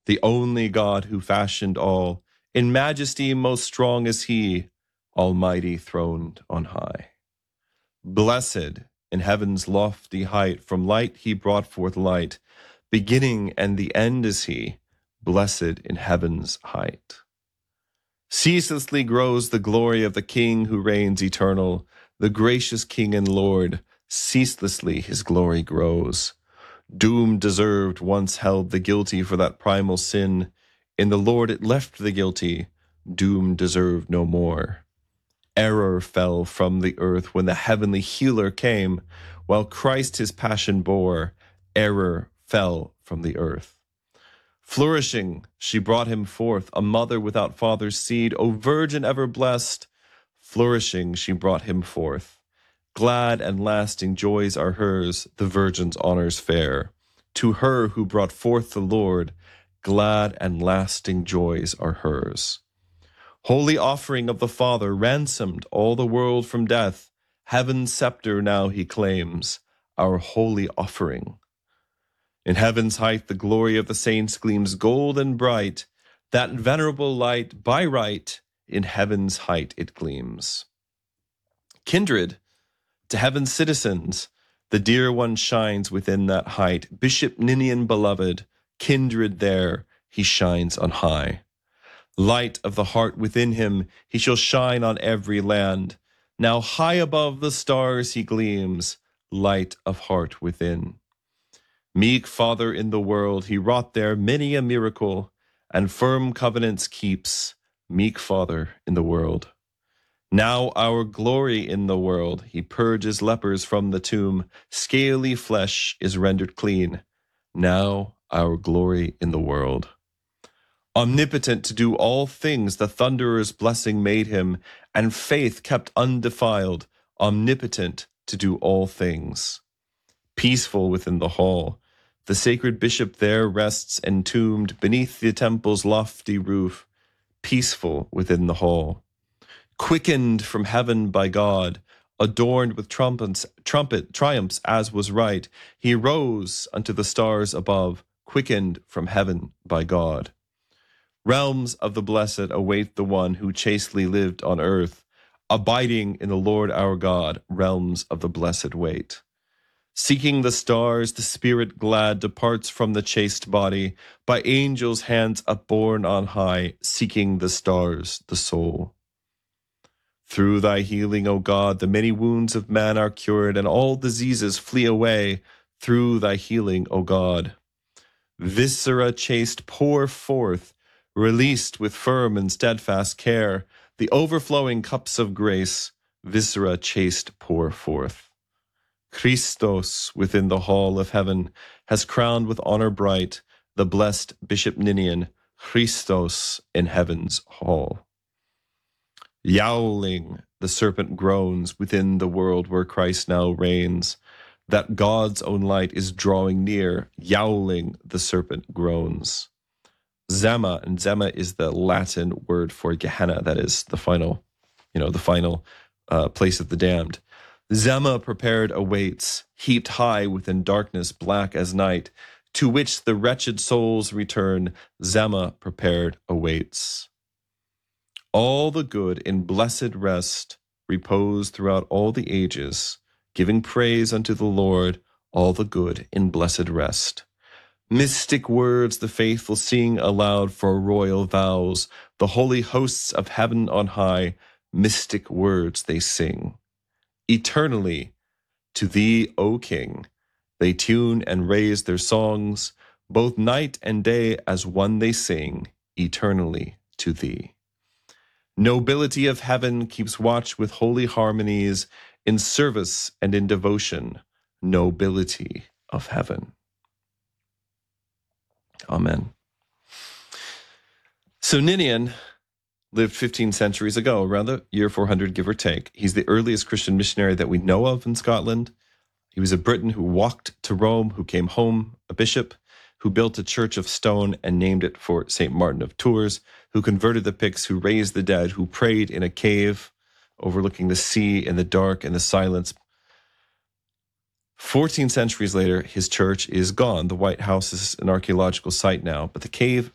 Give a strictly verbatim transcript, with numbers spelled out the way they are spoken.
the only God who fashioned all. In majesty most strong is he, almighty throned on high. Blessed in heaven's lofty height, from light he brought forth light. Beginning and the end is he, blessed in heaven's height. Ceaselessly grows the glory of the King who reigns eternal, the gracious King and Lord, ceaselessly his glory grows. Doom deserved once held the guilty for that primal sin. In the Lord it left the guilty, doom deserved no more. Error fell from the earth when the heavenly healer came, while Christ his passion bore, error fell from the earth. Flourishing, she brought him forth, a mother without father's seed, O virgin ever blessed. Flourishing, she brought him forth. Glad and lasting joys are hers, the virgin's honors fair. To her who brought forth the Lord, glad and lasting joys are hers. Holy offering of the Father ransomed all the world from death. Heaven's scepter now he claims, our holy offering. In heaven's height the glory of the saints gleams gold and bright. That venerable light, by right, in heaven's height it gleams. Kindred to heaven's citizens, the dear one shines within that height. Bishop Ninian beloved, kindred there, he shines on high. Light of the heart within him, he shall shine on every land. Now high above the stars he gleams, light of heart within. Meek Father in the world, he wrought there many a miracle, and firm covenants keeps, meek Father in the world. Now our glory in the world, he purges lepers from the tomb, scaly flesh is rendered clean. Now our glory in the world. Omnipotent to do all things, the thunderer's blessing made him, and faith kept undefiled, omnipotent to do all things. Peaceful within the hall, the sacred bishop there rests entombed beneath the temple's lofty roof, peaceful within the hall. Quickened from heaven by God, adorned with trumpets, trumpet triumphs as was right, he rose unto the stars above, quickened from heaven by God. Realms of the blessed await the one who chastely lived on earth, abiding in the Lord our God, realms of the blessed wait. Seeking the stars, the spirit glad departs from the chaste body, by angels' hands upborne on high, seeking the stars, the soul. Through thy healing, O God, the many wounds of man are cured, and all diseases flee away, through thy healing, O God. Viscera chaste pour forth, released with firm and steadfast care, the overflowing cups of grace, viscera chaste pour forth. Christos within the hall of heaven has crowned with honor bright the blessed Bishop Ninian, Christos in heaven's hall. Yowling, the serpent groans within the world where Christ now reigns, that God's own light is drawing near, yowling, the serpent groans. Zema, and Zema is the Latin word for Gehenna, that is the final, you know, the final uh, place of the damned. Zema prepared awaits, heaped high within darkness black as night, to which the wretched souls return, Zema prepared awaits. All the good in blessed rest repose throughout all the ages, giving praise unto the Lord, all the good in blessed rest. Mystic words the faithful sing aloud for royal vows, the holy hosts of heaven on high, mystic words they sing. Eternally, to thee, O King, they tune and raise their songs, both night and day as one they sing, eternally to thee. Nobility of heaven keeps watch with holy harmonies, in service and in devotion, nobility of heaven. Amen. So Ninian lived fifteen centuries ago, around the year four hundred, give or take. He's the earliest Christian missionary that we know of in Scotland. He was a Briton who walked to Rome, who came home a bishop, who built a church of stone and named it for Saint Martin of Tours, who converted the Picts, who raised the dead, who prayed in a cave overlooking the sea in the dark and the silence. fourteen centuries later, his church is gone. The White House is an archaeological site now, but the cave